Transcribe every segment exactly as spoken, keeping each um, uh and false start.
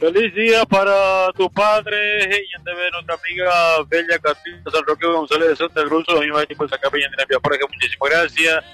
Feliz día para tu padre, y en debe nuestra amiga Bella Castillo, San Roque González de Santa Cruz, y va pues acá en la por ejemplo, muchísimas gracias.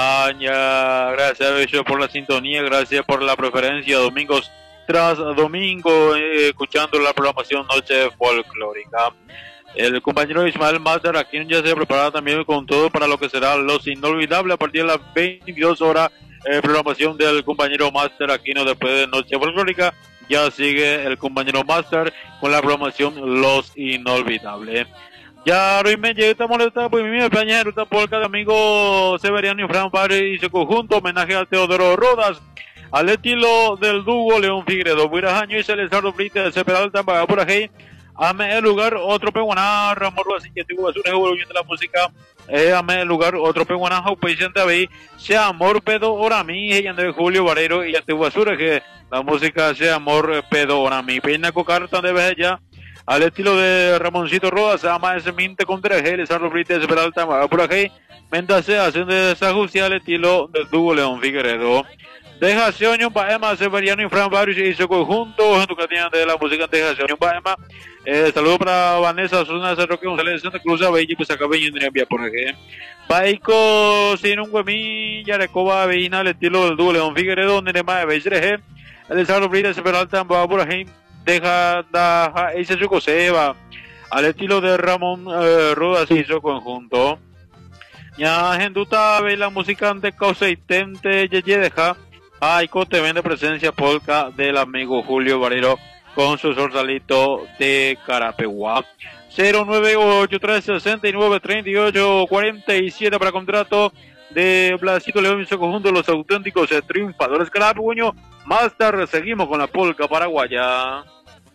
Aña, gracias Bello por la sintonía, gracias por la preferencia, domingos tras domingo, eh, escuchando la programación Noche Folclórica. El compañero Ismael Master aquí ya se prepara también con todo para lo que será Los Inolvidables a partir de las veintidós horas, eh, programación del compañero Master Aquino después de Noche Folclórica. Ya sigue el compañero Master con la programación Los Inolvidables. Ya Ruiz Meñe está molesta por mi España, ruta polka de amigo Severiano y Fran Padre y su conjunto, homenaje a Teodoro Rodas, al estilo del dúo León Figueredo, Buirajaño y Celestino Brite de Cepedal Tambaga por ahí. Ame el lugar, otro peguaná, Ramón así que tuvo basura evolución de la música. Eh, ame el lugar, otro peguaná, Vicente Abey, sea amor pedo orami, ella de Julio Barrero y ya tuvo basura que la música sea amor pedo orami. Peina cocar tan de vez ya, al estilo de Ramoncito Rodas, ama ese minte con treje, Lizardo Brite de Peralta, por aquí, Méndase haciendo desajuste al estilo del dúo León Figueredo. Deja Sioño Baema, Severiano y Fran Barrios y su conjunto, en tu cadena de la música Deja Sioño Baema. Eh, saludo para Vanessa Susana de Roque González de Santa Cruz, Abella, pues acá venía en envía por aquí. Baico, sin un huemí, Yarecoba, Avellina, al estilo del dúo León Figueredo, Nerema de Beisreje, el Desarrollo Brita, Seperalta, por aquí, deja, da, ese su coseba, al estilo de Ramón eh, Rodas y su conjunto. Ya, Genduta, ve la música de causa y tente, Yeye, deja. Ay, te vende presencia polka del amigo Julio Barrero con su sorsalito de Carapeguá. cero nueve ocho tres seis nueve tres ocho cuatro siete para contrato de Blasito León y su conjunto, los auténticos triunfadores carapegueños. Más tarde seguimos con la polka paraguaya.